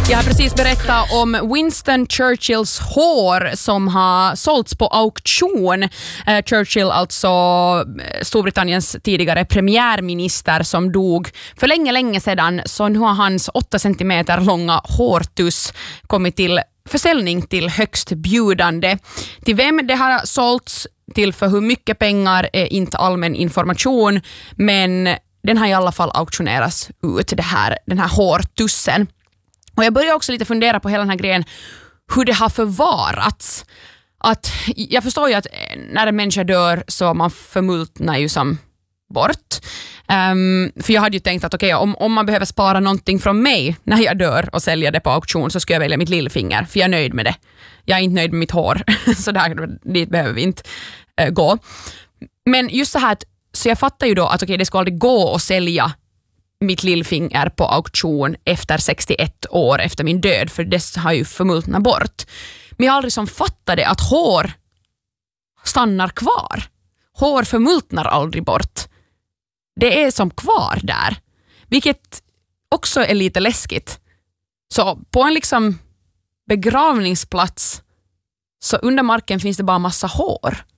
Jag har precis berättat om Winston Churchills hår som har sålts på auktion. Churchill, alltså Storbritanniens tidigare premiärminister som dog för länge sedan. Så nu har hans 8 centimeter långa hårtuss kommit till försäljning till högst bjudande. Till vem det har sålts, till för hur mycket pengar är inte allmän information, men den har i alla fall auktionerats ut, den här hårtussen. Och jag börjar också lite fundera på hela den här grejen, hur det har förvarats. Att jag förstår ju att när en människa dör så man förmultnar ju som bort. För jag hade ju tänkt att okej, om man behöver spara någonting från mig när jag dör och sälja det på auktion, så ska jag välja mitt lillfinger, för jag är nöjd med det. Jag är inte nöjd med mitt hår, så dit behöver vi inte gå. Men just så här, så jag fattar ju då att okej, det ska aldrig gå att sälja mitt lillfinger på auktion efter 61 år efter min död, för det har ju förmultnat bort. Men jag har aldrig som fattade att hår stannar kvar. Hår förmultnar aldrig bort. Det är som kvar där, vilket också är lite läskigt. Så på en liksom begravningsplats så under marken finns det bara massa hår.